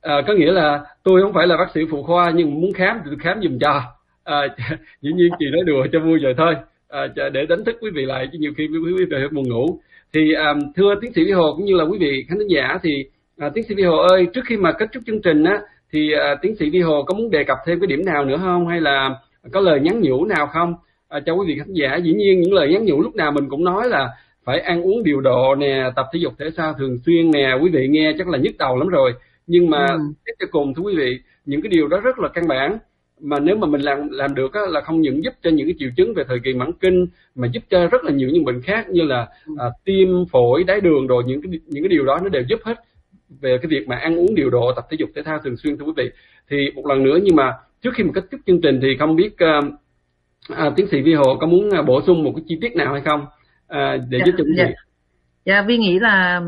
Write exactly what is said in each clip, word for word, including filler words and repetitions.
À, có nghĩa là tôi không phải là bác sĩ phụ khoa nhưng muốn khám thì tôi khám giùm cho. À, dĩ nhiên chị nói đùa cho vui vậy thôi, à, để đánh thức quý vị lại chứ nhiều khi quý vị phải buồn ngủ. Thì à, thưa tiến sĩ Vy Hồ cũng như là quý vị khán thính giả, thì à, tiến sĩ Vy Hồ ơi, trước khi mà kết thúc chương trình á, thì à, tiến sĩ Vy Hồ có muốn đề cập thêm cái điểm nào nữa không, hay là có lời nhắn nhủ nào không à, cho quý vị khán giả? Dĩ nhiên những lời nhắn nhủ lúc nào mình cũng nói là phải ăn uống điều độ nè, tập thể dục thể thao thường xuyên nè, quý vị nghe chắc là nhức đầu lắm rồi. Nhưng mà ừ. xét cho cùng thưa quý vị, những cái điều đó rất là căn bản, mà nếu mà mình làm làm được á, là không những giúp cho những cái triệu chứng về thời kỳ mãn kinh, mà giúp cho rất là nhiều những bệnh khác như là à, tim, phổi, đái đường, rồi những cái những cái điều đó nó đều giúp hết về cái việc mà ăn uống điều độ, tập thể dục thể thao thường xuyên thưa quý vị. Thì một lần nữa, nhưng mà trước khi mà kết thúc chương trình thì không biết uh, à, tiến sĩ Vy Hồ có muốn uh, bổ sung một cái chi tiết nào hay không à, để dạ, giúp cho quý vị? Dạ, dạ Vi nghĩ là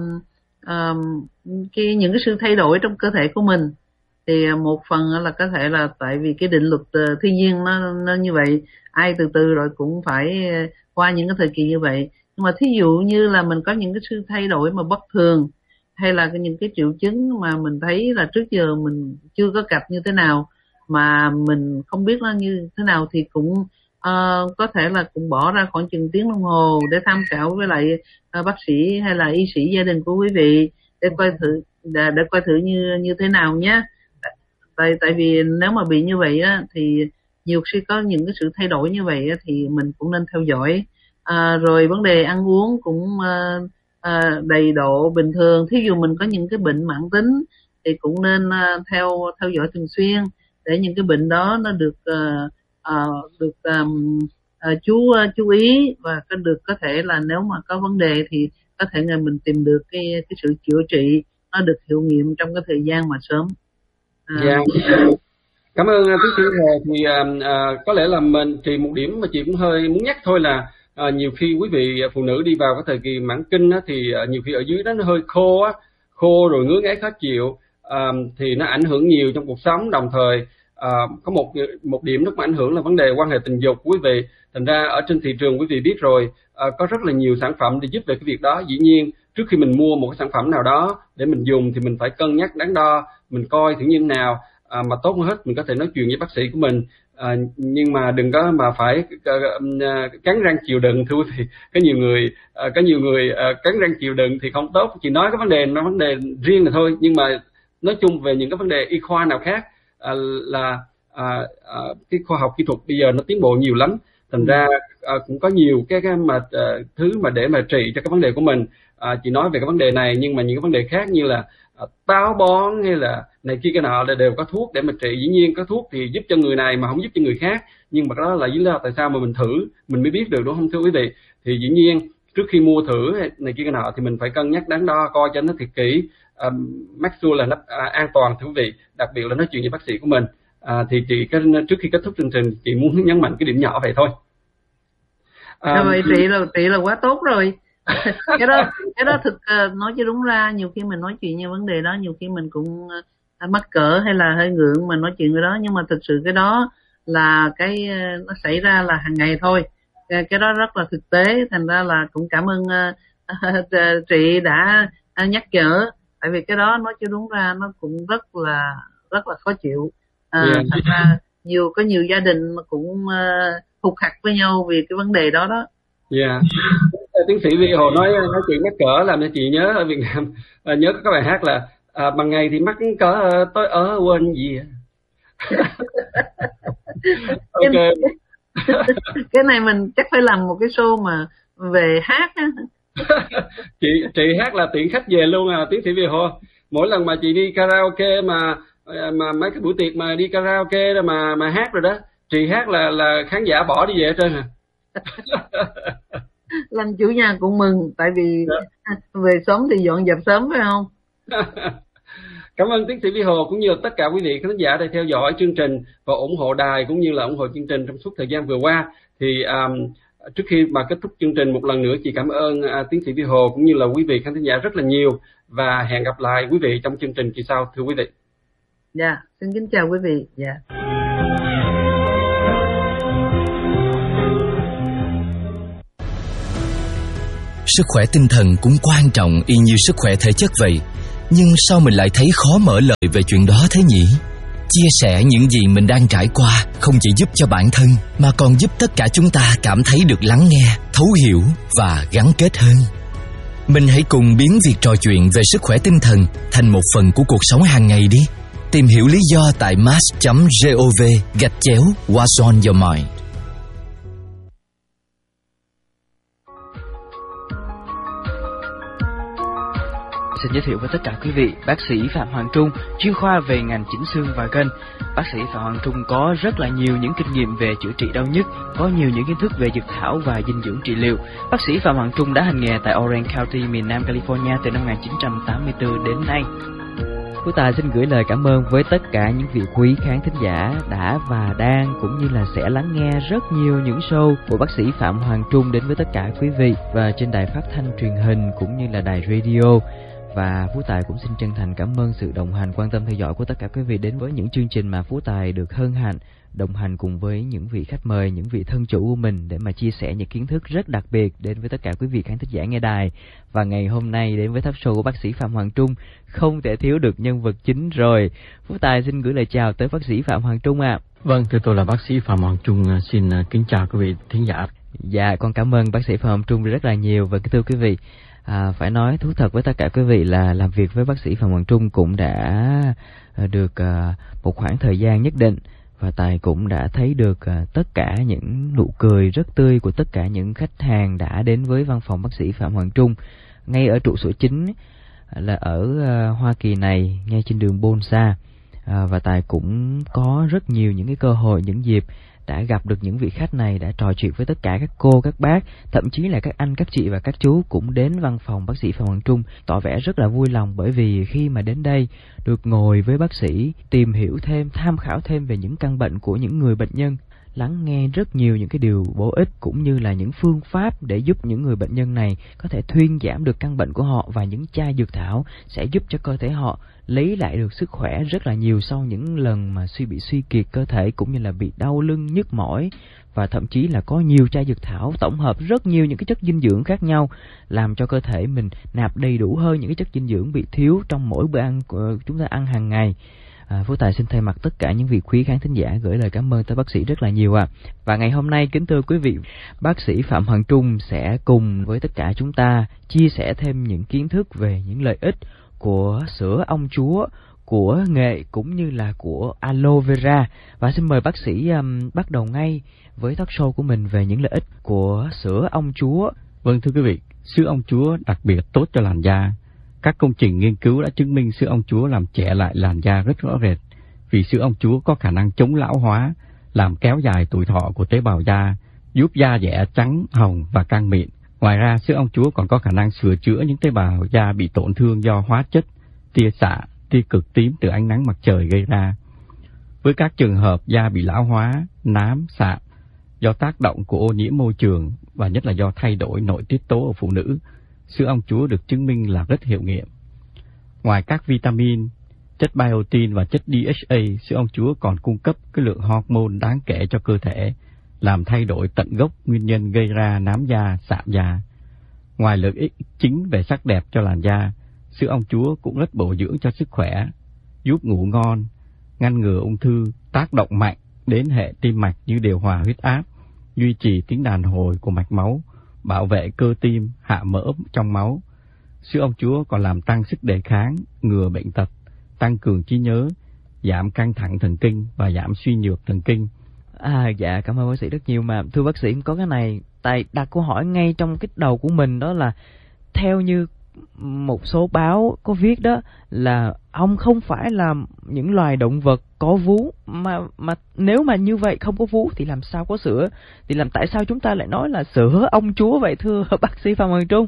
um, cái những cái sự thay đổi trong cơ thể của mình thì một phần là có thể là tại vì cái định luật uh, thiên nhiên nó, nó như vậy, ai từ từ rồi cũng phải qua những cái thời kỳ như vậy. Nhưng mà thí dụ như là mình có những cái sự thay đổi mà bất thường, hay là những cái triệu chứng mà mình thấy là trước giờ mình chưa có gặp như thế nào, mà mình không biết nó như thế nào, thì cũng uh, có thể là cũng bỏ ra khoảng chừng tiếng đồng hồ để tham khảo với lại uh, bác sĩ hay là y sĩ gia đình của quý vị để coi thử để, để coi thử như như thế nào nhé. Tại tại vì nếu mà bị như vậy á, thì nhiều khi có những cái sự thay đổi như vậy á, thì mình cũng nên theo dõi. À, rồi vấn đề ăn uống cũng uh, uh, đầy độ bình thường. Thí dụ mình có những cái bệnh mãn tính thì cũng nên uh, theo theo dõi thường xuyên để những cái bệnh đó nó được uh, uh, được um, uh, chú uh, chú ý, và có được có thể là nếu mà có vấn đề thì có thể là mình tìm được cái cái sự chữa trị nó được hiệu nghiệm trong cái thời gian mà sớm. Dạ, yeah. Cảm ơn tiến sĩ Hồ. Thì uh, uh, có lẽ là mình thì một điểm mà chị cũng hơi muốn nhắc thôi là uh, nhiều khi quý vị phụ nữ đi vào cái thời kỳ mãn kinh á, thì uh, nhiều khi ở dưới đó nó hơi khô á, khô rồi ngứa ngáy khó chịu, uh, thì nó ảnh hưởng nhiều trong cuộc sống. Đồng thời uh, có một một điểm nó cũng ảnh hưởng là vấn đề quan hệ tình dục quý vị. Thành ra ở trên thị trường quý vị biết rồi, uh, có rất là nhiều sản phẩm để giúp về cái việc đó. Dĩ nhiên trước khi mình mua một cái sản phẩm nào đó để mình dùng thì mình phải cân nhắc đắn đo, mình coi thử như thế nào, à, mà tốt hơn hết mình có thể nói chuyện với bác sĩ của mình, à, nhưng mà đừng có mà phải uh, cắn răng chịu đựng thưa quý vị. Có nhiều người uh, có nhiều người uh, cắn răng chịu đựng thì không tốt. Chỉ nói cái vấn đề nó vấn đề riêng là thôi, nhưng mà nói chung về những cái vấn đề y khoa nào khác uh, là uh, uh, cái khoa học kỹ thuật bây giờ nó tiến bộ nhiều lắm. Thành ra uh, cũng có nhiều cái, cái mà uh, thứ mà để mà trị cho cái vấn đề của mình. À, chị nói về cái vấn đề này, nhưng mà những cái vấn đề khác như là à, táo bón hay là này kia cái nọ là đều có thuốc để mà trị. Dĩ nhiên có thuốc thì giúp cho người này mà không giúp cho người khác, nhưng mà đó là lý do tại sao mà mình thử mình mới biết được, đúng không thưa quý vị? Thì dĩ nhiên trước khi mua thử này kia cái nọ thì mình phải cân nhắc đắn đo coi cho nó thật kỹ, à, make sure là nó à, an toàn thưa quý vị, đặc biệt là nói chuyện với bác sĩ của mình. À, thì chị cái, trước khi kết thúc chương trình chị muốn nhấn mạnh cái điểm nhỏ vậy thôi. À, rồi chị là chị là quá tốt rồi. cái đó cái đó thực nói chứ đúng ra nhiều khi mình nói chuyện như vấn đề đó, nhiều khi mình cũng mắc cỡ hay là hơi ngượng mà nói chuyện cái đó, nhưng mà thực sự cái đó là cái nó xảy ra là hàng ngày thôi, cái, cái đó rất là thực tế. Thành ra là cũng cảm ơn uh, chị đã uh, nhắc nhở, tại vì cái đó nói chứ đúng ra nó cũng rất là rất là khó chịu. Uh, yeah. Thành ra nhiều có nhiều gia đình cũng uh, hụt hặc với nhau vì cái vấn đề đó đó. Dạ. Yeah. Tiến sĩ Vy Hồ nói nói chuyện mắc cỡ làm cho chị nhớ ở Việt Nam, à, nhớ có cái bài hát là à, bằng ngày thì mắc cỡ, tối ở quên gì. Ok. Cái, cái này mình chắc phải làm một cái show mà về hát á. chị chị hát là tiện khách về luôn à, tiến sĩ Vy Hồ. Mỗi lần mà chị đi karaoke mà mà mấy cái buổi tiệc mà đi karaoke đó mà mà hát rồi đó, chị hát là là khán giả bỏ đi về hết trơn à. Làm chủ nhà cũng mừng, tại vì yeah. về sớm thì dọn dẹp sớm phải không? Cảm ơn tiến sĩ Vy Hồ cũng như tất cả quý vị khán giả đã theo dõi chương trình và ủng hộ đài cũng như là ủng hộ chương trình trong suốt thời gian vừa qua. Thì um, trước khi mà kết thúc chương trình một lần nữa, chị cảm ơn uh, tiến sĩ Vy Hồ cũng như là quý vị khán giả rất là nhiều, và hẹn gặp lại quý vị trong chương trình kỳ sau thưa quý vị. Dạ, yeah, xin kính chào quý vị. Dạ. Yeah. Sức khỏe tinh thần cũng quan trọng y như sức khỏe thể chất vậy. Nhưng sao mình lại thấy khó mở lời về chuyện đó thế nhỉ? Chia sẻ những gì mình đang trải qua không chỉ giúp cho bản thân mà còn giúp tất cả chúng ta cảm thấy được lắng nghe, thấu hiểu và gắn kết hơn. Mình hãy cùng biến việc trò chuyện về sức khỏe tinh thần thành một phần của cuộc sống hàng ngày đi. Tìm hiểu lý do tại mass chấm gov gạch chéo What's on your mind. Xin giới thiệu với tất cả quý vị, bác sĩ Phạm Hoàng Trung, chuyên khoa về ngành chỉnh xương và gân. Bác sĩ Phạm Hoàng Trung có rất là nhiều những kinh nghiệm về chữa trị đau nhức, có nhiều những kiến thức về dược thảo và dinh dưỡng trị liệu. Bác sĩ Phạm Hoàng Trung đã hành nghề tại Orange County, miền Nam California từ năm một nghìn chín trăm tám mươi tư đến nay. Phú Tài xin gửi lời cảm ơn với tất cả những vị quý khán thính giả đã và đang cũng như là sẽ lắng nghe rất nhiều những show của bác sĩ Phạm Hoàng Trung đến với tất cả quý vị và trên đài phát thanh truyền hình cũng như là đài radio. Và Phú Tài cũng xin chân thành cảm ơn sự đồng hành, quan tâm theo dõi của tất cả quý vị đến với những chương trình mà Phú Tài được hân hạnh đồng hành cùng với những vị khách mời, những vị thân chủ của mình để mà chia sẻ những kiến thức rất đặc biệt đến với tất cả quý vị khán thính giả nghe đài. Và ngày hôm nay đến với talk show của bác sĩ Phạm Hoàng Trung không thể thiếu được nhân vật chính rồi. Phú Tài xin gửi lời chào tới bác sĩ Phạm Hoàng Trung ạ. À. Vâng, thưa tôi là bác sĩ Phạm Hoàng Trung, xin kính chào quý vị thính giả. Dạ, con cảm ơn bác sĩ Phạm Hoàng Trung rất là nhiều. Và thưa quý vị, À, phải nói thú thật với tất cả quý vị là làm việc với bác sĩ Phạm Hoàng Trung cũng đã được à, một khoảng thời gian nhất định, và Tài cũng đã thấy được à, tất cả những nụ cười rất tươi của tất cả những khách hàng đã đến với văn phòng bác sĩ Phạm Hoàng Trung ngay ở trụ sở chính là ở à, Hoa Kỳ này, ngay trên đường Bonsa. À, và Tài cũng có rất nhiều những cái cơ hội, những dịp đã gặp được những vị khách này, đã trò chuyện với tất cả các cô, các bác, thậm chí là các anh, các chị và các chú cũng đến văn phòng bác sĩ Phạm Hoàng Trung, tỏ vẻ rất là vui lòng bởi vì khi mà đến đây được ngồi với bác sĩ, tìm hiểu thêm, tham khảo thêm về những căn bệnh của những người bệnh nhân, lắng nghe rất nhiều những cái điều bổ ích cũng như là những phương pháp để giúp những người bệnh nhân này có thể thuyên giảm được căn bệnh của họ, và những chai dược thảo sẽ giúp cho cơ thể họ lấy lại được sức khỏe rất là nhiều sau những lần mà suy bị suy kiệt cơ thể cũng như là bị đau lưng, nhức mỏi. Và thậm chí là có nhiều chai dược thảo tổng hợp rất nhiều những cái chất dinh dưỡng khác nhau làm cho cơ thể mình nạp đầy đủ hơn những cái chất dinh dưỡng bị thiếu trong mỗi bữa ăn của chúng ta ăn hàng ngày. À, Phú Tài xin thay mặt tất cả những vị quý khán thính giả gửi lời cảm ơn tới bác sĩ rất là nhiều ạ. À. Và ngày hôm nay kính thưa quý vị, bác sĩ Phạm Hoàng Trung sẽ cùng với tất cả chúng ta chia sẻ thêm những kiến thức về những lợi ích của sữa ong chúa, của nghệ cũng như là của aloe vera. Và xin mời bác sĩ um, bắt đầu ngay với talk show của mình về những lợi ích của sữa ong chúa. Vâng, thưa quý vị, sữa ong chúa đặc biệt tốt cho làn da. Các công trình nghiên cứu đã chứng minh sữa ong chúa làm trẻ lại làn da rất rõ rệt, vì sữa ong chúa có khả năng chống lão hóa, làm kéo dài tuổi thọ của tế bào da, giúp da dẻ trắng, hồng và căng mịn. Ngoài ra, sữa ong chúa còn có khả năng sửa chữa những tế bào da bị tổn thương do hóa chất, tia xạ, tia cực tím từ ánh nắng mặt trời gây ra. Với các trường hợp da bị lão hóa, nám, sạm do tác động của ô nhiễm môi trường và nhất là do thay đổi nội tiết tố ở phụ nữ, sữa ong chúa được chứng minh là rất hiệu nghiệm. Ngoài các vitamin, chất biotin và chất đê hát a, sữa ong chúa còn cung cấp cái lượng hormone đáng kể cho cơ thể, làm thay đổi tận gốc nguyên nhân gây ra nám da, sạm da. Ngoài lợi ích chính về sắc đẹp cho làn da, sữa ong chúa cũng rất bổ dưỡng cho sức khỏe, giúp ngủ ngon, ngăn ngừa ung thư, tác động mạnh đến hệ tim mạch như điều hòa huyết áp, duy trì tính đàn hồi của mạch máu, bảo vệ cơ tim, hạ mỡ trong máu. Sữa ong chúa còn làm tăng sức đề kháng, ngừa bệnh tật, tăng cường trí nhớ, giảm căng thẳng thần kinh và giảm suy nhược thần kinh. À, dạ, cảm ơn bác sĩ rất nhiều. Mà thưa bác sĩ, có cái này Tài đặt câu hỏi ngay trong cái đầu của mình, đó là theo như một số báo có viết đó là ong không phải là những loài động vật có vú, mà mà nếu mà như vậy không có vú thì làm sao có sữa, thì làm tại sao chúng ta lại nói là sữa ong chúa vậy thưa bác sĩ Phạm Hoàng Trung?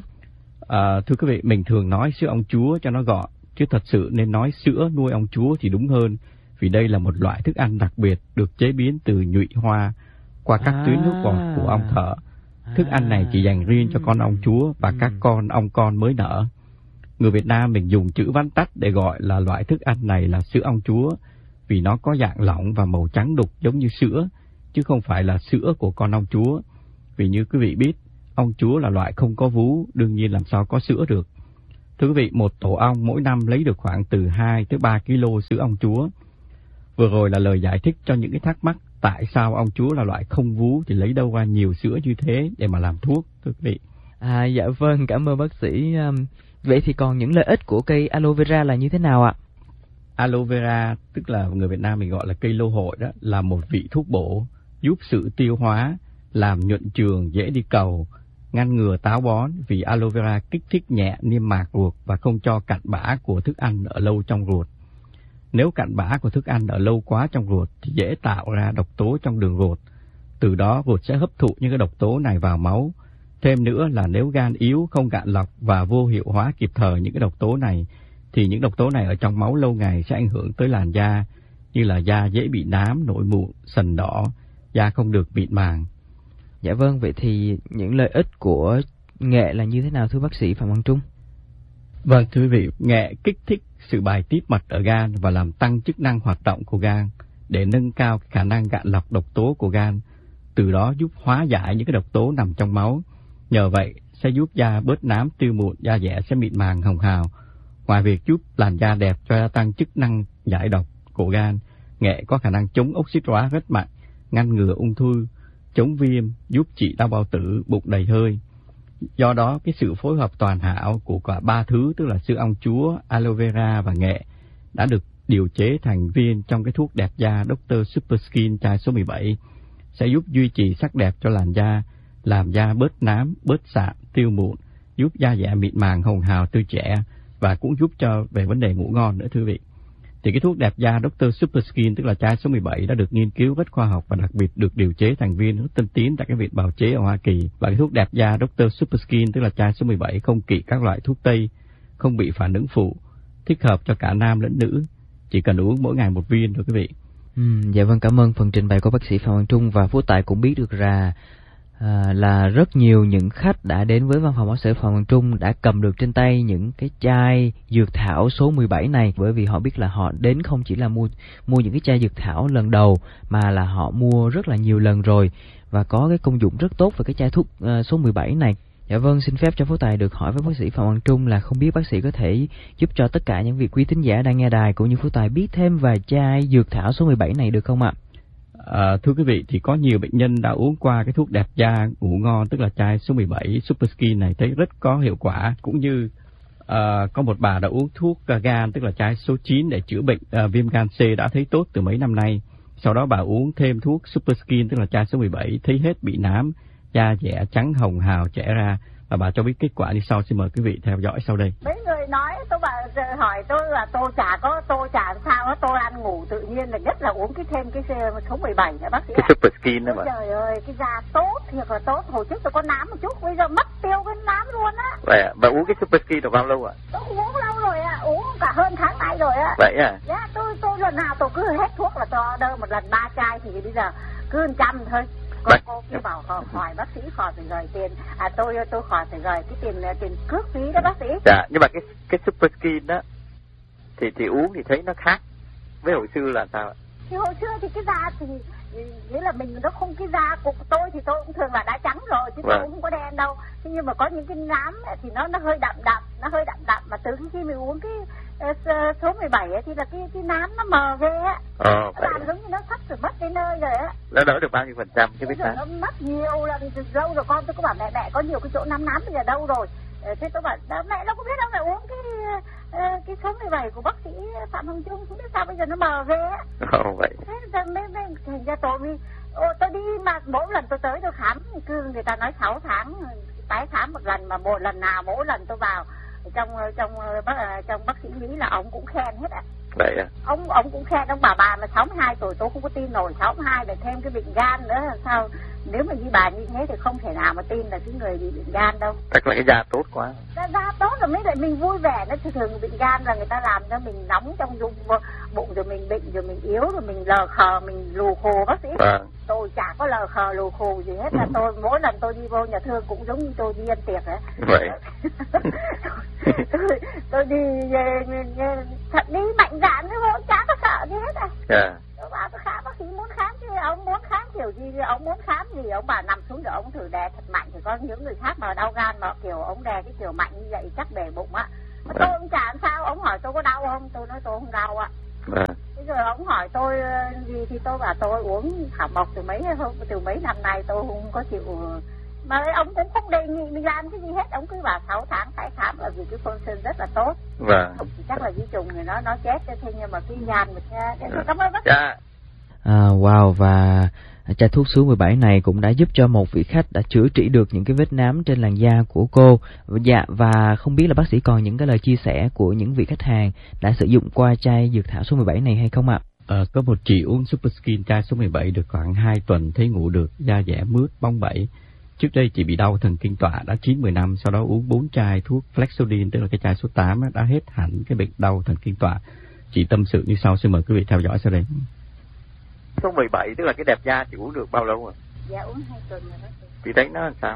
À, thưa quý vị, mình thường nói sữa ong chúa cho nó gọn, chứ thật sự nên nói sữa nuôi ong chúa thì đúng hơn, vì đây là một loại thức ăn đặc biệt được chế biến từ nhụy hoa qua các à. tuyến nước bọt của ong thở. Thức ăn này chỉ dành riêng cho con ong chúa và các con ong con mới nở. Người Việt Nam mình dùng chữ vắn tắt để gọi là loại thức ăn này là sữa ong chúa, vì nó có dạng lỏng và màu trắng đục giống như sữa, chứ không phải là sữa của con ong chúa. Vì như quý vị biết, ong chúa là loại không có vú, đương nhiên làm sao có sữa được. Thưa quý vị, một tổ ong mỗi năm lấy được khoảng từ hai tới ba ki lô sữa ong chúa. Vừa rồi là lời giải thích cho những cái thắc mắc tại sao ong chúa là loại không vú thì lấy đâu ra nhiều sữa như thế để mà làm thuốc, thưa quý vị. À, dạ vâng, cảm ơn bác sĩ. Vậy thì còn những lợi ích của cây aloe vera là như thế nào ạ? Aloe vera, tức là người Việt Nam mình gọi là cây lô hội đó, là một vị thuốc bổ, giúp sự tiêu hóa, làm nhuận trường, dễ đi cầu, ngăn ngừa táo bón vì aloe vera kích thích nhẹ niêm mạc ruột và không cho cặn bã của thức ăn ở lâu trong ruột. Nếu cặn bã của thức ăn ở lâu quá trong ruột thì dễ tạo ra độc tố trong đường ruột. Từ đó ruột sẽ hấp thụ những cái độc tố này vào máu. Thêm nữa là nếu gan yếu, không gạn lọc và vô hiệu hóa kịp thời những cái độc tố này, thì những độc tố này ở trong máu lâu ngày sẽ ảnh hưởng tới làn da, như là da dễ bị nám, nổi mụn, sần đỏ, da không được mịn màng. Dạ vâng, vậy thì những lợi ích của nghệ là như thế nào thưa bác sĩ Phạm Hoàng Trung? Vâng, thưa quý vị, nghệ kích thích sự bài tiết mật ở gan và làm tăng chức năng hoạt động của gan để nâng cao khả năng gạn lọc độc tố của gan, từ đó giúp hóa giải những cái độc tố nằm trong máu. Nhờ vậy sẽ giúp da bớt nám tiêu mụn, da dẻ sẽ mịn màng hồng hào. Ngoài việc giúp làn da đẹp cho gia tăng chức năng giải độc của gan, nghệ có khả năng chống oxit hóa rất mạnh, ngăn ngừa ung thư, chống viêm, giúp trị đau bao tử, bụng đầy hơi. Do đó, cái sự phối hợp toàn hảo của cả ba thứ, tức là sữa ong chúa, aloe vera và nghệ, đã được điều chế thành viên trong cái thuốc đẹp da doctor Super Skin chai số mười bảy, sẽ giúp duy trì sắc đẹp cho làn da, làm da bớt nám, bớt sạm, tiêu mụn, giúp da dẻ mịn màng hồng hào tươi trẻ và cũng giúp cho về vấn đề ngủ ngon nữa, thưa quý vị. Thì cái thuốc đẹp da doctor Super Skin, tức là chai số mười bảy, đã được nghiên cứu rất khoa học và đặc biệt được điều chế thành viên rất tân tiến tại cái viện bào chế ở Hoa Kỳ. Và cái thuốc đẹp da doctor Super Skin, tức là chai số mười bảy, không kỵ các loại thuốc tây, không bị phản ứng phụ, thích hợp cho cả nam lẫn nữ, chỉ cần uống mỗi ngày một viên thôi quý vị. Ừ, dạ vâng, cảm ơn phần trình bày của bác sĩ Phạm Hoàng Trung. Và Phú Tài cũng biết được ra À, là rất nhiều những khách đã đến với văn phòng bác sĩ Phạm Hoàng Trung đã cầm được trên tay những cái chai dược thảo số mười bảy này, bởi vì họ biết là họ đến không chỉ là mua mua những cái chai dược thảo lần đầu mà là họ mua rất là nhiều lần rồi và có cái công dụng rất tốt về cái chai thuốc uh, số mười bảy này. Dạ vâng, xin phép cho Phú Tài được hỏi với bác sĩ Phạm Hoàng Trung là không biết bác sĩ có thể giúp cho tất cả những vị quý thính giả đang nghe đài cũng như Phú Tài biết thêm về chai dược thảo số mười bảy này được không ạ? À, thưa quý vị, thì có nhiều bệnh nhân đã uống qua cái thuốc đẹp da ngủ ngon, tức là chai số mười bảy Super Skin này, thấy rất có hiệu quả. Cũng như à, có một bà đã uống thuốc gan, tức là chai số chín để chữa bệnh à, viêm gan C, đã thấy tốt từ mấy năm nay. Sau đó bà uống thêm thuốc Super Skin, tức là chai số mười bảy, thấy hết bị nám, da dẻ trắng hồng hào trẻ ra. Và bà cho biết kết quả như sau, xin mời quý vị theo dõi sau đây. Mấy người nói, tôi bảo hỏi tôi là tôi chả có, tôi chả sao đó, tôi ăn ngủ tự nhiên, là nhất là uống cái thêm cái số mười bảy nữa bác sĩ cái ạ. Super Skin đó mà. Trời ơi, cái da tốt, thiệt là tốt. Hồi trước tôi có nám một chút, bây giờ mất tiêu cái nám luôn á. Vậy à? Và uống cái Super Skin được bao lâu ạ? À? Tôi uống lâu rồi ạ, à. Uống cả hơn tháng nay rồi ạ. À. Vậy à? Dạ, tôi tôi lần nào tôi cứ hết thuốc là tôi order một lần ba chai, thì bây giờ cứ một trăm thôi. Cô, cô cứ bảo hỏi bác sĩ khỏi phải gửi tiền, à tôi tôi khỏi phải gửi cái tiền tiền cước phí đó bác sĩ. Dạ, nhưng mà cái cái Super Skin đó thì thì uống thì thấy nó khác với hồi xưa là sao ạ? Thì hồi xưa thì cái da thì nghĩa là mình nó không, cái da của tôi thì tôi cũng thường là đã trắng rồi chứ vâng. Tôi cũng không có đen đâu. Thế nhưng mà có những cái nám thì nó nó hơi đậm đậm, nó hơi đậm đậm mà từ khi mình uống cái uh, số mười bảy ấy, thì là cái cái nám nó mờ ghê á. Ờ, nó làm giống như nó sắp sửa mất cái nơi rồi á. Nó đỡ được bao nhiêu phần trăm cái biết sao? Nó mất nhiều lần từ lâu rồi con, tôi có bảo mẹ mẹ có nhiều cái chỗ nám nám bây giờ đâu rồi. Thế tôi bảo mẹ nó không biết đâu, mẹ uống cái uh, cái số mười bảy của bác sĩ Phạm Hoàng Trung, không biết sao bây giờ nó mờ ghê á. Ồ vậy. Thế giờ mới mới thành ra tôi mới ô, tôi đi mà mỗi lần tôi tới tôi khám cứ người ta nói sáu tháng tái khám một lần, mà một lần nào mỗi lần tôi vào trong trong bác trong bác sĩ Lý là ông cũng khen hết ạ. Vậy à? Ông ông cũng khen, ông bà bà mà sáu mươi hai tuổi tôi không có tin nổi, sáu mươi hai lại thêm cái bệnh gan nữa là sao? Nếu mà như bà như thế thì không thể nào mà tin là cái người bị bệnh gan đâu. Chắc là cái da tốt quá. Da, da tốt rồi mới lại mình vui vẻ. Nó thường bệnh gan là người ta làm cho mình nóng trong bụng, rồi mình bệnh, rồi mình yếu, rồi mình lờ khờ, mình lù khù bác sĩ. Vâng. Tôi chả có lờ khờ lù khù gì hết, là tôi mỗi lần tôi đi vô nhà thương cũng giống như tôi đi ăn tiệc ấy. Vậy. tôi, tôi đi thật đi mạnh dạn chứ không, chả có sợ gì hết à. Yeah. Tôi bảo tôi khám, bác sĩ muốn khám chứ ông muốn khám kiểu gì, ông muốn khám gì ông bà nằm xuống rồi ông thử đè thật mạnh, thì có những người khác mà đau gan mà kiểu ông đè cái kiểu mạnh như vậy chắc để bụng á, Tôi cũng chả làm sao, ông hỏi tôi có đau không, tôi nói tôi không đau ạ. À. Thế rồi ông hỏi tôi gì thì tôi bảo tôi uống thảo mộc từ mấy hôm từ mấy năm nay tôi không có chịu, mà ông cũng không đề nghị mình làm cái gì hết, ông cứ bảo sáu tháng tái khám là vì cái phân sinh rất là tốt. Vâng. Chắc là vi trùng thì nó nó chết thế, nhưng mà cái gan mình nha. Cảm ơn bác. Dạ. À, wow, và chai thuốc số mười bảy này cũng đã giúp cho một vị khách đã chữa trị được những cái vết nám trên làn da của cô. Dạ, và không biết là bác sĩ còn những cái lời chia sẻ của những vị khách hàng đã sử dụng qua chai dược thảo số mười bảy này hay không ạ? Ờ, có một chị uống Super Skin chai số mười bảy được khoảng hai tuần thấy ngủ được, da dẻ mướt, bong bẩy. Trước đây chị bị đau thần kinh tọa đã chín mười năm, sau đó uống bốn chai thuốc Flexodin, tức là cái chai số tám đã hết hẳn cái bệnh đau thần kinh tọa. Chị tâm sự như sau, xin mời quý vị theo dõi sau đây. Số mười bảy tức là cái đẹp da chị uống được bao lâu rồi? Dạ uống hai tuần rồi đó. Chị thấy nó làm sao?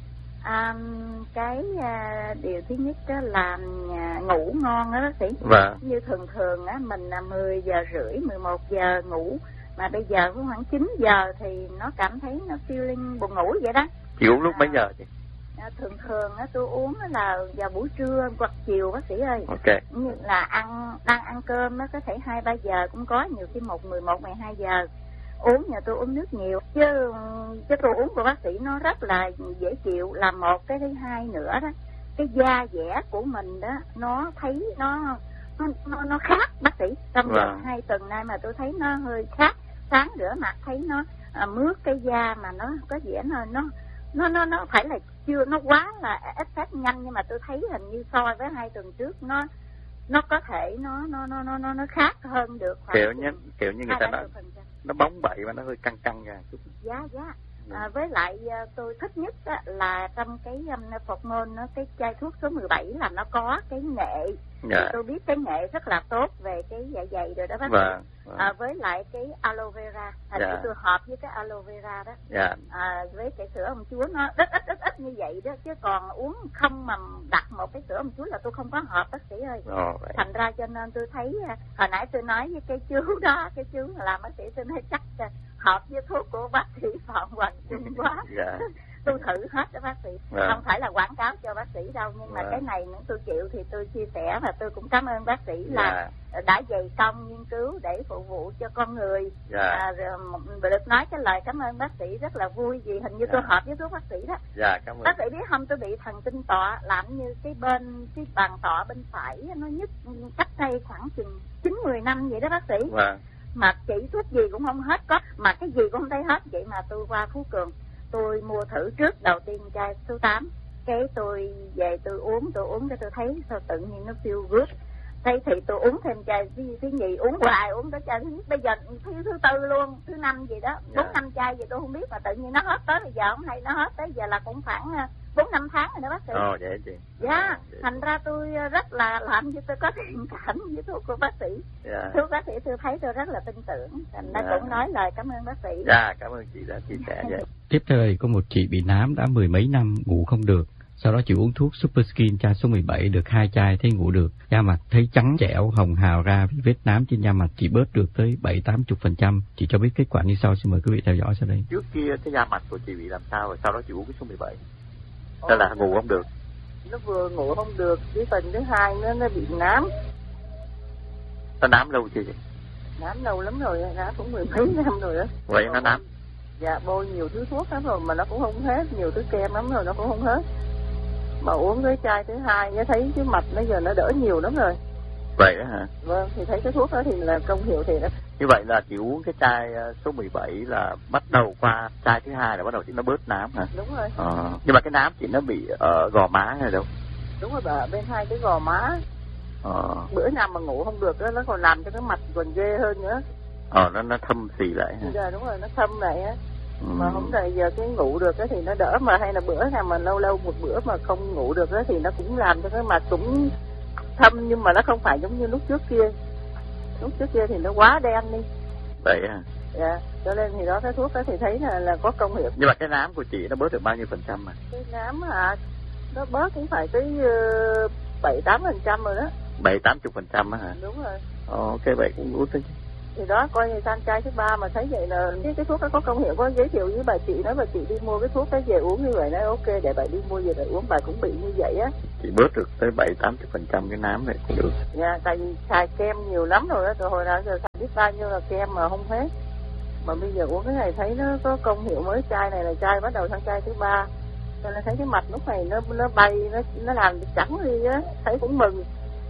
À, cái à, điều thứ nhất đó là à, ngủ ngon đó bác sĩ. Vâng. Như thường thường á mình là mười giờ rưỡi, mười một giờ ngủ, mà bây giờ khoảng chín giờ thì nó cảm thấy nó feeling buồn ngủ vậy đó. Chị uống lúc à, mấy giờ chị? À, thường thường á tôi uống là vào buổi trưa hoặc chiều bác sĩ ơi. Ok. Như là ăn đang ăn cơm nó có thể hai ba giờ cũng có, nhiều khi một mười một mười hai giờ. Uống nhà tôi uống nước nhiều chứ chứ tôi uống của bác sĩ nó rất là dễ chịu, là một. Cái thứ hai nữa đó, cái da dẻ của mình đó nó thấy nó nó nó, nó khác bác sĩ. Trong vòng vâng. hai tuần nay mà tôi thấy nó hơi khác, sáng rửa mặt thấy nó à, mướt cái da, mà nó có vẻ nó nó nó nó nó phải là chưa nó quá là effect nhanh, nhưng mà tôi thấy hình như so với hai tuần trước nó nó có thể nó nó nó nó nó nó khác hơn được. Kiểu như kiểu như người ta nói nó bóng bẩy và nó hơi căng căng ra chút. Dạ dạ. À, với lại tôi thích nhất á, là trong cái um, phột môn nó cái chai thuốc số mười bảy là nó có cái nghệ. Dạ. Tôi biết cái nghệ rất là tốt về cái dạ dày rồi đó bác sĩ. Vâng, vâng. À, với lại cái aloe vera, à, dạ. tôi hợp với cái aloe vera đó. Dạ. À, với cái sữa ông chúa nó ít ít ít ít như vậy đó, chứ còn uống không mà đặt một cái sữa ông chúa là tôi không có hợp bác sĩ ơi. Ồ, vậy. Thành ra cho nên tôi thấy hồi nãy tôi nói với cái chú đó, cái chú làm bác sĩ tôi nói chắc hợp với thuốc của bác sĩ Phạm Hoàng Trung quá. Dạ. Tôi thử hết đó bác sĩ. Vâng. Không phải là quảng cáo cho bác sĩ đâu, nhưng mà vâng. cái này nếu tôi chịu thì tôi chia sẻ, và tôi cũng cảm ơn bác sĩ là dạ. đã dày công nghiên cứu để phục vụ cho con người. Dạ. À, được nói cái lời cảm ơn bác sĩ rất là vui, vì hình như dạ. tôi hợp với thuốc bác sĩ đó. Dạ, cảm ơn. Bác sĩ biết không, tôi bị thần kinh tọa, làm như cái bên cái bàn tọa bên phải nó nhức cách đây khoảng chừng chín mười năm vậy đó bác sĩ. Vâng. Mà chỉ thuốc gì cũng không hết, có mà cái gì cũng không thấy hết. Vậy mà tôi qua Phú Cường, tôi mua thử trước đầu tiên chai số tám, cái tôi về tôi uống tôi uống cái tôi thấy sao tự nhiên nó feel good. Thế thì tôi uống thêm chai thứ, thứ nhì, uống hoài uống tới chai thứ nhất, bây giờ thứ thứ tư luôn, thứ năm gì đó, bốn năm chai gì tôi không biết, mà tự nhiên nó hết tới bây giờ không hay, nó hết tới giờ là cũng khoảng bốn năm tháng rồi đó bác sĩ. Ồ vậy chị. Dạ, thành ra tôi rất là làm như tôi có thiện cảm với thuốc của bác sĩ. Dạ. Thuốc bác sĩ tôi thấy tôi rất là tin tưởng, thành ra dạ. cũng nói lời cảm ơn bác sĩ. Dạ, cảm ơn chị đã chia sẻ vậy. Tiếp theo đây có một chị bị nám đã mười mấy năm ngủ không được. Sau đó chị uống thuốc Super Skin chai số mười bảy được hai chai thấy ngủ được, da mặt thấy trắng trẻo, hồng hào ra vì vết nám trên da mặt chị bớt được tới bảy tám mươi phần trăm. Chị cho biết kết quả như sau, xin mời quý vị theo dõi sau đây. Trước kia cái da mặt của chị bị làm sao rồi sau đó chị uống cái số mười bảy? Đó là ngủ không được. Nó vừa ngủ không được, cái phần thứ hai nó nó bị nám. Nó nám lâu chưa vậy? Nám lâu lắm rồi, nám cũng mười mấy năm rồi đó. Vậy nó nám? Dạ, bôi nhiều thứ thuốc lắm rồi mà nó cũng không hết, nhiều thứ kem lắm rồi nó cũng không hết. Mà uống cái chai thứ hai nó thấy cái mặt nó giờ nó đỡ nhiều lắm rồi. Vậy đó hả? Vâng, thì thấy cái thuốc đó thì là công hiệu thì đó. Như vậy là chị uống cái chai số mười bảy là bắt đầu qua chai thứ hai là bắt đầu chị nó bớt nám hả? Đúng rồi. Ờ. Nhưng mà cái nám chị nó bị ở gò má hay đâu? Đúng rồi bà, bên hai cái gò má. Ờ. Bữa nào mà ngủ không được đó, nó còn làm cho cái mặt còn ghê hơn nữa. Ờ, nó nó thâm xì lại hả? Dạ đúng rồi, nó thâm lại á. Ừ. Mà không thời giờ cái ngủ được đó thì nó đỡ, mà hay là bữa nào mà lâu lâu một bữa mà không ngủ được đó thì nó cũng làm cho cái mặt cũng thâm, nhưng mà nó không phải giống như lúc trước kia. Lúc trước kia thì nó quá đen đi. Vậy à? Dạ, cho nên thì đó cái thuốc đó thì thấy là là có công hiệu. Nhưng mà cái nám của chị nó bớt được bao nhiêu phần trăm mà? Cái nám hả? Nó bớt cũng phải tới bảy tám phần trăm rồi đó. Bảy tám chục phần trăm á hả? Đúng rồi. Ồ, ok vậy cũng út thôi. Thì đó, coi như san trai thứ ba mà thấy vậy là cái, cái thuốc đó có công hiệu, có giới thiệu với bà chị, nói bà chị đi mua cái thuốc đó về uống như vậy, nói ok để bà đi mua về để uống, bà cũng bị như vậy á. Chị bớt được tới bảy tám mươi phần trăm cái nám này cũng được. Dạ, tại vì xài kem nhiều lắm rồi á, từ hồi nào giờ xài biết bao nhiêu là kem mà không hết. Mà bây giờ uống cái này thấy nó có công hiệu, mới chai này là chai bắt đầu sang chai thứ ba. Cho nên thấy cái mặt lúc này nó nó bay, nó nó làm trắng đi á, thấy cũng mừng.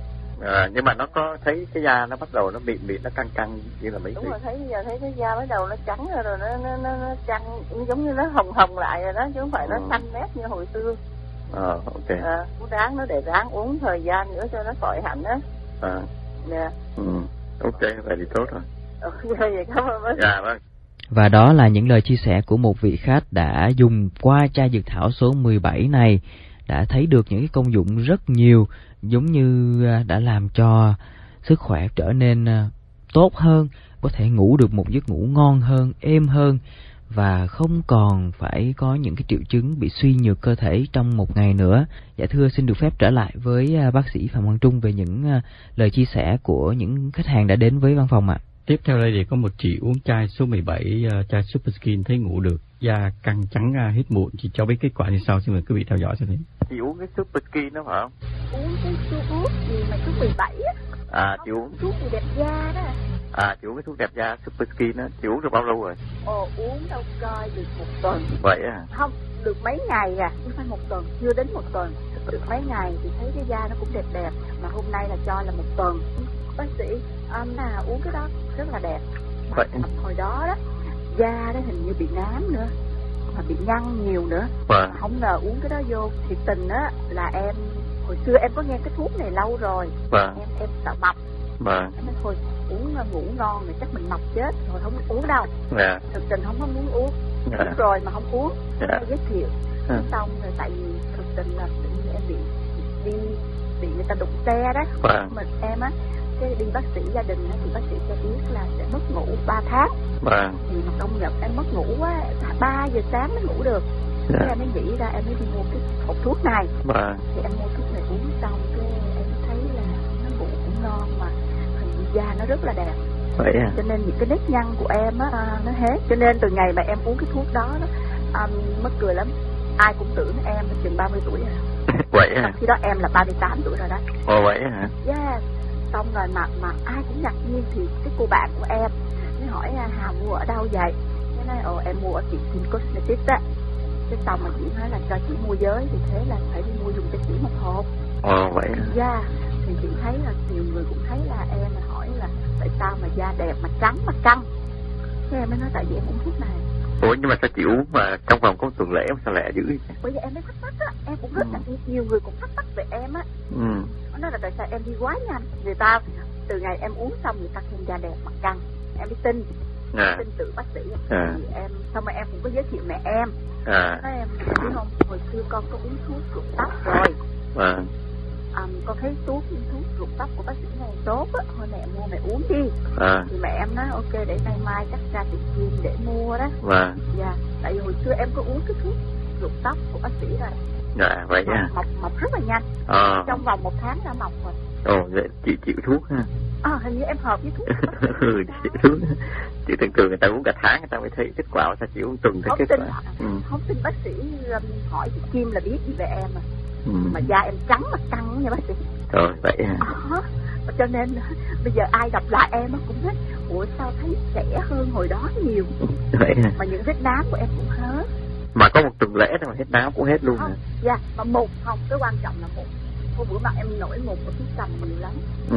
À, nhưng mà nó có thấy cái da nó bắt đầu nó mịn mịn, nó căng căng như là mấy đúng gì? rồi, thấy bây giờ thấy cái da bắt đầu nó trắng rồi, rồi nó nó nó, nó trắng giống như nó hồng hồng lại rồi đó, chứ không phải nó xanh nét như hồi xưa. Ờ, ok. À, uống ráng nó để ráng uống thời gian nữa cho nó khỏi hẳn á. À. Dạ. Ừ. Ok, vậy thì tốt rồi. Ok, vậy cảm ơn bác. Dạ vâng. Và đó là những lời chia sẻ của một vị khách đã dùng qua chai dược thảo số mười bảy này, đã thấy được những cái công dụng rất nhiều, giống như đã làm cho sức khỏe trở nên tốt hơn, có thể ngủ được một giấc ngủ ngon hơn, êm hơn và không còn phải có những cái triệu chứng bị suy nhược cơ thể trong một ngày nữa. Dạ thưa, xin được phép trở lại với bác sĩ Phạm Hoàng Trung về những lời chia sẻ của những khách hàng đã đến với văn phòng ạ. Tiếp theo đây thì có một chị uống chai số mười bảy, uh, chai Super Skin thấy ngủ được, da căng trắng, uh, hết mụn. Chị cho biết kết quả như sau, xin mời quý vị theo dõi cho thấy. Chị uống cái Super Skin đó phải không? Uống cái thuốc gì mà số mười bảy á. À, chị uống thuốc gì đẹp da đó. À, chị uống cái thuốc đẹp da Super Skin đó, chị uống được bao lâu rồi? Ồ, uống đâu coi được một tuần. Vậy à? Không, được mấy ngày à, không phải một tuần, chưa đến một tuần. Được mấy ngày thì thấy cái da nó cũng đẹp đẹp, mà hôm nay là cho là một tuần. Bác sĩ, um, à, uống cái đó rất là đẹp. Mà hồi đó đó, da đó hình như bị nám nữa, mà bị nhăn nhiều nữa. Vâng. Mà không ngờ uống cái đó vô, thiệt tình á là em, hồi xưa em có nghe cái thuốc này lâu rồi. Vâng. Em, em sợ mập. Vâng. Em nói thôi, uống ngủ ngon rồi chắc mình mập chết, rồi không uống đâu. Dạ. Thực tình không có muốn uống. Dạ. Uống rồi mà không uống. Dạ. Giới thiệu. Ừ. Xong rồi tại vì thực tình là tự nhiên em bị đi bị người ta đụng xe đó. Vâng. Mình em á, cái đi bác sĩ gia đình á, thì bác sĩ cho biết là sẽ mất ngủ ba tháng. Vâng. Thì mà công nhận em mất ngủ quá, ba giờ sáng mới ngủ được. Dạ. Thế em mới nghĩ ra em mới đi mua cái hộp thuốc này. Vâng. Thì em mua thuốc này uống xong cái em thấy là nó ngủ cũng ngon, mà hình như da nó rất là đẹp. Vậy à? Cho nên những cái nếp nhăn của em á nó hết. Cho nên từ ngày mà em uống cái thuốc đó, đó um, mắc cười lắm, ai cũng tưởng em chừng ba mươi tuổi rồi. Vậy à? Khi đó em là ba mươi tám tuổi rồi đó. Ồ vậy hả? Yeah. Xong rồi mà mà ai cũng ngạc nhiên, thì cái cô bạn của em mới hỏi Hà mua ở đâu vậy? Cái nói ồ em mua ở chị Kim Cosmetics á. Cái xong mà chị nói là cho chị mua giới, thì thế là phải đi mua dùng cho chị một hộp. Ồ vậy hả? Yeah. Thì chị thấy là nhiều người cũng thấy là em mà hỏi là tại sao mà da đẹp mà trắng mà căng. Thế em mới nói tại vì em uống thuốc này. Ủa nhưng mà sao chị uống mà trong vòng có tuần lễ sao lẹ dữ vậy? Bởi vì em mới thắc mắc á, em cũng rất là ừ. nhiều người cũng thắc mắc về em á. Ừ. Nó nói là tại sao em đi quá nhanh. Người ta từ ngày em uống xong người ta khen da đẹp mặt căng. Em mới tin. À. Tin tự bác sĩ. À. Thì em xong rồi em cũng có giới thiệu mẹ em. À. Nói em em biết không, hồi xưa con có uống thuốc rụng tóc rồi. À. Um, con thấy thuốc thuốc rụng tóc của bác sĩ này tốt á, thôi mẹ mua mẹ uống đi. À. Thì mẹ em nói ok để nay mai chắc ra tiệm kim để mua đó. Vâng. Dạ, tại vì hồi xưa em có uống cái thuốc rụng tóc của bác sĩ rồi. Dạ vậy nha. Mọc mọc rất là nhanh. À. Trong vòng một tháng đã mọc rồi. Ồ vậy chị chịu thuốc ha? À, hình như em hợp với thuốc. Ừ, chị thuốc. Chị thường thường người ta uống cả tháng người ta mới thấy kết quả, sao chị uống tuần thấy kết quả? Ừ. Không tin bác sĩ hỏi chị Kim là biết gì về em mà. Ừ. Mà da em trắng mà căng nha bác sĩ. Rồi vậy hả? À, cho nên bây giờ ai gặp lại em cũng nói ủa sao thấy trẻ hơn hồi đó nhiều. Vậy hả? Mà những vết nám của em cũng hết. Mà có một tuần lễ thôi mà hết nám cũng hết luôn hả? Dạ, mà mụn không, cái quan trọng là mụn. Hôm bữa mặt em nổi mụn ở phía cằm nhiều lắm. Ừ.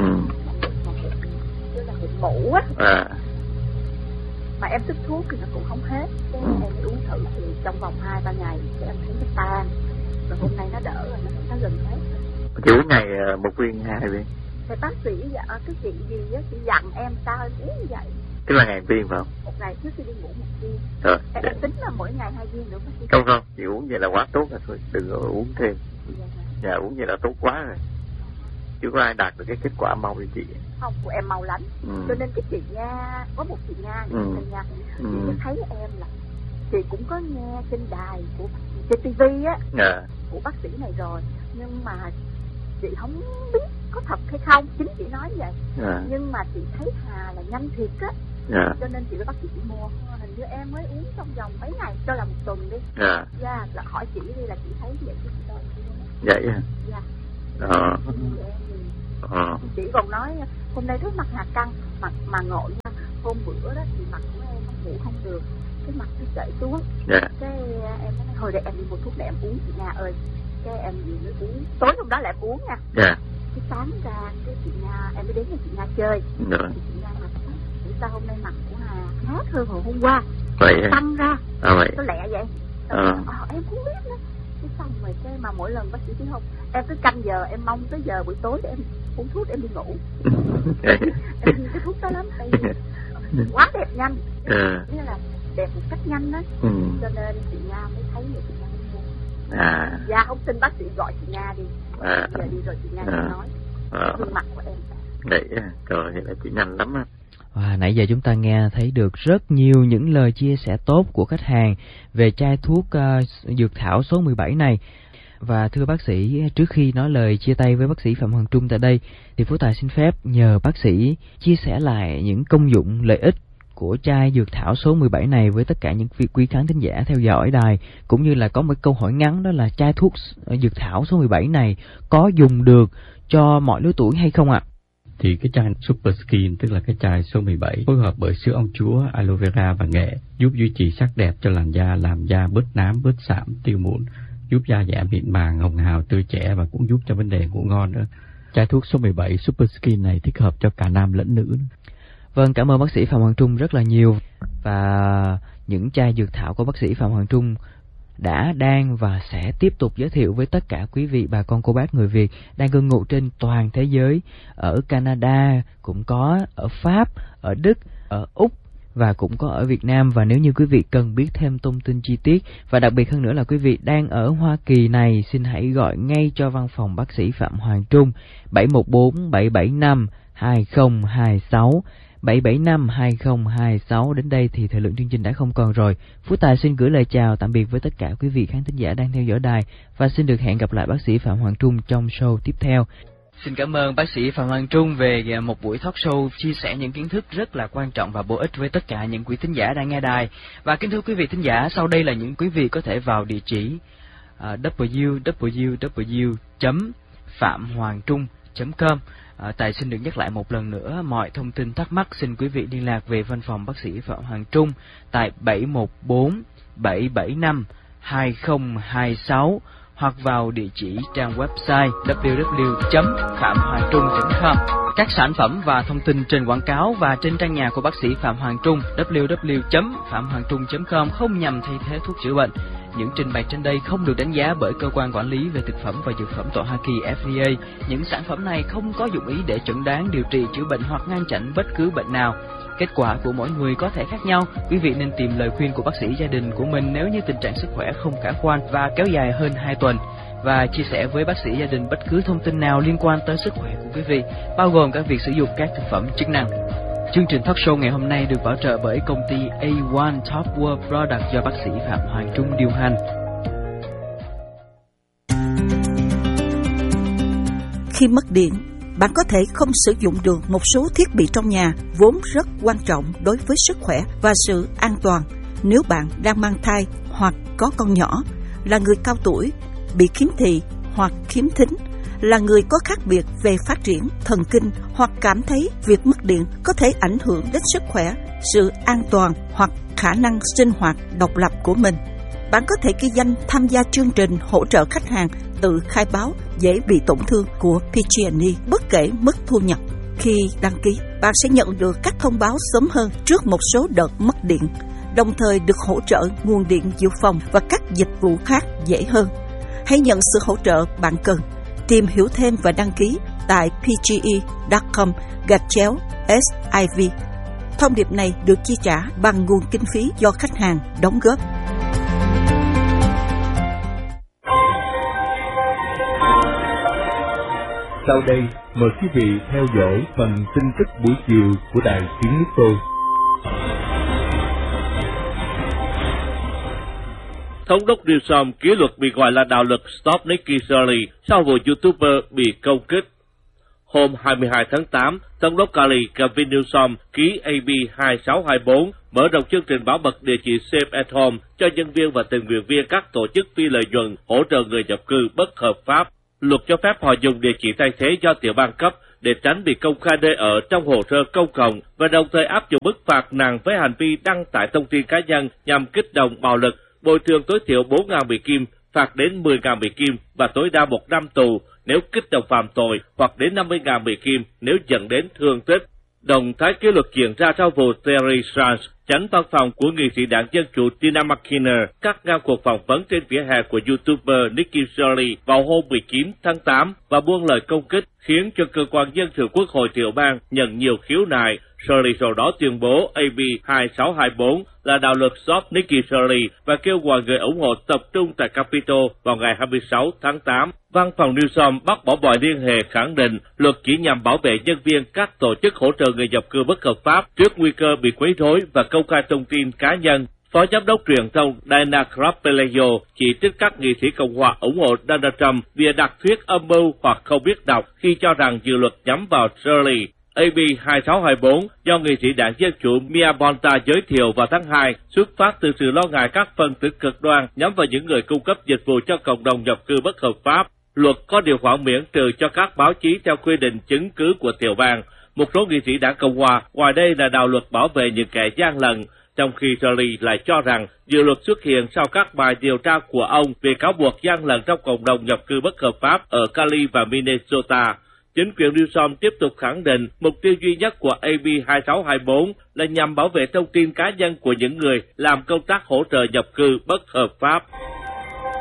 Chứ là mụn mũ á. À. Mà em thích thuốc thì nó cũng không hết. Cái ừ. em uống thử thì trong vòng hai ba ngày thì em thấy nó tan. Rồi hôm nay nó đỡ rồi, nó, nó gần hết. Chị uống ngày một viên hay hai viên? Thì bác sĩ dạ, cái chuyện gì á, chị dặn em sao em uống như vậy. Tức là ngày viên phải không? Một ngày trước khi đi ngủ một viên. Rồi. Em, em tính là mỗi ngày hai viên nữa bác sĩ. Không không, chị uống vậy là quá tốt rồi thôi, đừng có uống thêm. Dạ, dạ uống vậy là tốt quá rồi. Chứ có ai đạt được cái kết quả mau như chị? Không, của em mau lắm. Ừ. Cho nên cái chị Nga, có một chị Nga, ừ. chị Nga, ừ. chị thấy em là chị cũng có nghe trên đài của trên ti vi á, dạ. của bác sĩ này rồi, nhưng mà chị không biết có thật hay không, chính chị nói vậy. Yeah. Nhưng mà chị thấy Hà là nhanh thiệt á. Yeah. Cho nên chị với bác sĩ chị mua. Hình như em mới uống trong vòng mấy ngày, cho là một tuần đi. Dạ. Dạ, là hỏi chị đi là chị thấy vậy chứ chị vậy à? Dạ. Ờ. Ờ. Chị còn nói hôm nay rất mặt Hà căng, mặt mà ngộ nha. Hôm bữa đó thì mặt của em ngủ không được, cái mặt nó chảy xuống. Dạ. Cái em nói thôi để em đi mua thuốc để em uống chị Nga ơi. Cái em gì mới uống, tối hôm đó lại em uống nha. Dạ. Cái sáng ra cái chị Nga em mới đến nhà chị Nga chơi. Rồi. Thì chị Nga mặt sao hôm nay mặt của Hà khác hơn hồi hôm qua, vậy tăng ra. À, vậy. Nó lẹ vậy. À. À, em cũng biết nữa. Cái xong rồi cái mà mỗi lần bác sĩ chứ không, em cứ canh giờ em mong tới giờ buổi tối để em uống thuốc để em đi ngủ. Em yêu cái thuốc đó lắm, tại vì quá đẹp nhanh. À. Nghĩa là đẹp một cách nhanh đó. Ừ. Cho nên chị Nga mới thấy vậy, chị Nga mới mua. À. Dạ không tin bác sĩ gọi chị Nga đi. À. Giờ đi rồi chị Nga À. nói. À. Gương mặt của em. Đấy, trời thì là chị nhanh lắm á. Và nãy giờ chúng ta nghe thấy được rất nhiều những lời chia sẻ tốt của khách hàng về chai thuốc uh, dược thảo số mười bảy này. Và thưa bác sĩ, trước khi nói lời chia tay với bác sĩ Phạm Hoàng Trung tại đây, thì Phú Tài xin phép nhờ bác sĩ chia sẻ lại những công dụng, lợi ích của chai dược thảo số mười bảy này với tất cả những quý khán thính giả theo dõi đài, cũng như là có một câu hỏi ngắn, đó là chai thuốc dược thảo số mười bảy này có dùng được cho mọi lứa tuổi hay không ạ? Thì cái chai Super Skin, tức là cái chai số mười bảy, phối hợp bởi sữa ong chúa, aloe vera và nghệ, giúp duy trì sắc đẹp cho làn da, làm da bớt nám, bớt sạm, tiêu mụn, giúp da giảm mịn màng, hồng hào, tươi trẻ và cũng giúp cho vấn đề ngủ ngon nữa. Chai thuốc số mười bảy Super Skin này thích hợp cho cả nam lẫn nữ. Vâng, cảm ơn bác sĩ Phạm Hoàng Trung rất là nhiều. Và những chai dược thảo của bác sĩ Phạm Hoàng Trung đã, đang và sẽ tiếp tục giới thiệu với tất cả quý vị bà con cô bác người Việt đang cư ngụ trên toàn thế giới. Ở Canada cũng có, ở Pháp, ở Đức, ở Úc và cũng có ở Việt Nam. Và nếu như quý vị cần biết thêm thông tin chi tiết và đặc biệt hơn nữa là quý vị đang ở Hoa Kỳ này, xin hãy gọi ngay cho văn phòng bác sĩ Phạm Hoàng Trung bảy một bốn bảy bảy năm hai không hai sáu bảy bảy năm hai không hai sáu. Đến đây thì thời lượng chương trình đã không còn rồi. Phú Tài xin gửi lời chào tạm biệt với tất cả quý vị khán thính giả đang theo dõi đài và xin được hẹn gặp lại bác sĩ Phạm Hoàng Trung trong show tiếp theo. Xin cảm ơn bác sĩ Phạm Hoàng Trung về một buổi talk show chia sẻ những kiến thức rất là quan trọng và bổ ích với tất cả những quý thính giả đang nghe đài. Và kính thưa quý vị thính giả, sau đây là những quý vị có thể vào địa chỉ uh, w w w chấm phạm hoàng trung chấm com. À, Tài xin được nhắc lại một lần nữa, mọi thông tin thắc mắc xin quý vị liên lạc về văn phòng bác sĩ Phạm Hoàng Trung tại bảy một bốn bảy bảy năm hai không hai sáu hoặc vào địa chỉ trang website w w w chấm phạm hoàng trung chấm com. Các sản phẩm và thông tin trên quảng cáo và trên trang nhà của bác sĩ Phạm Hoàng Trung w w w chấm phạm hoàng trung chấm com không nhằm thay thế thuốc chữa bệnh. Những trình bày trên đây không được đánh giá bởi cơ quan quản lý về thực phẩm và dược phẩm tại Hoa Kỳ F D A. Những sản phẩm này không có dụng ý để chẩn đoán, điều trị, chữa bệnh hoặc ngăn chặn bất cứ bệnh nào. Kết quả của mỗi người có thể khác nhau. Quý vị nên tìm lời khuyên của bác sĩ gia đình của mình nếu như tình trạng sức khỏe không khả quan và kéo dài hơn hai tuần. Và chia sẻ với bác sĩ gia đình bất cứ thông tin nào liên quan tới sức khỏe của quý vị, bao gồm các việc sử dụng các thực phẩm chức năng. Chương trình talk show ngày hôm nay được bảo trợ bởi công ty A một Top World Product do bác sĩ Phạm Hoàng Trung điều hành. Khi mất điện, bạn có thể không sử dụng được một số thiết bị trong nhà vốn rất quan trọng đối với sức khỏe và sự an toàn. Nếu bạn đang mang thai hoặc có con nhỏ, là người cao tuổi, bị khiếm thị hoặc khiếm thính, là người có khác biệt về phát triển thần kinh hoặc cảm thấy việc mất điện có thể ảnh hưởng đến sức khỏe, sự an toàn hoặc khả năng sinh hoạt độc lập của mình. Bạn có thể ghi danh tham gia chương trình hỗ trợ khách hàng tự khai báo dễ bị tổn thương của pê giê and e bất kể mức thu nhập. Khi đăng ký, bạn sẽ nhận được các thông báo sớm hơn trước một số đợt mất điện, đồng thời được hỗ trợ nguồn điện dự phòng và các dịch vụ khác dễ hơn. Hãy nhận sự hỗ trợ bạn cần. Tìm hiểu thêm và đăng ký tại p g e chấm com gạch chéo S I V. Thông điệp này được chi trả bằng nguồn kinh phí do khách hàng đóng góp. Sau đây, mời quý vị theo dõi phần tin tức buổi chiều của Đài Tiếng Nước Tôi. Thống đốc Newsom kỷ luật bị gọi là đạo luật Stop Nikki Haley sau vụ YouTuber bị công kích. Hôm hai mươi hai tháng tám, Thống đốc Cali Gavin Newsom ký A B hai sáu hai bốn mở rộng chương trình bảo mật địa chỉ Safe at Home cho nhân viên và tình nguyện viên các tổ chức phi lợi nhuận hỗ trợ người nhập cư bất hợp pháp. Luật cho phép họ dùng địa chỉ thay thế do tiểu bang cấp để tránh bị công khai nơi ở trong hồ sơ công cộng và đồng thời áp dụng mức phạt nặng với hành vi đăng tải thông tin cá nhân nhằm kích động bạo lực, bồi thường tối thiểu bốn nghìn Mỹ Kim, phạt đến mười nghìn Mỹ Kim và tối đa một năm tù nếu kích động phạm tội hoặc đến năm mươi nghìn Mỹ Kim nếu dẫn đến thương tích. Động thái kỷ luật diễn ra sau vụ Terry Strange, chánh văn phòng của nghị sĩ đảng Dân Chủ Tina McKinnon, cắt ngang cuộc phỏng vấn trên vỉa hè của YouTuber Nikki Shirley vào hôm mười chín tháng tám và buông lời công kích, khiến cho cơ quan dân sự quốc hội tiểu bang nhận nhiều khiếu nại. Shirley sau đó tuyên bố A B hai sáu hai bốn là đạo luật Stop Nikki Shirley và kêu gọi người ủng hộ tập trung tại Capitol vào ngày hai mươi sáu tháng tám. Văn phòng Newsom bác bỏ mọi liên hệ, khẳng định luật chỉ nhằm bảo vệ nhân viên các tổ chức hỗ trợ người nhập cư bất hợp pháp trước nguy cơ bị quấy rối và công khai thông tin cá nhân. Phó giám đốc truyền thông Dana Krappeleo chỉ trích các nghị sĩ Cộng hòa ủng hộ Donald Trump vì đặt thuyết âm mưu hoặc không biết đọc khi cho rằng dự luật nhắm vào Shirley. A B hai sáu hai bốn do nghị sĩ đảng Dân Chủ Mia Bonta giới thiệu vào tháng hai xuất phát từ sự lo ngại các phần tử cực đoan nhắm vào những người cung cấp dịch vụ cho cộng đồng nhập cư bất hợp pháp. Luật có điều khoản miễn trừ cho các báo chí theo quy định chứng cứ của tiểu bang. Một số nghị sĩ đảng Cộng hòa ngoài đây là đạo luật bảo vệ những kẻ gian lận, trong khi Shirley lại cho rằng dự luật xuất hiện sau các bài điều tra của ông về cáo buộc gian lận trong cộng đồng nhập cư bất hợp pháp ở Cali và Minnesota. Chính quyền Newsom tiếp tục khẳng định mục tiêu duy nhất của A B hai sáu hai bốn là nhằm bảo vệ thông tin cá nhân của những người làm công tác hỗ trợ nhập cư bất hợp pháp.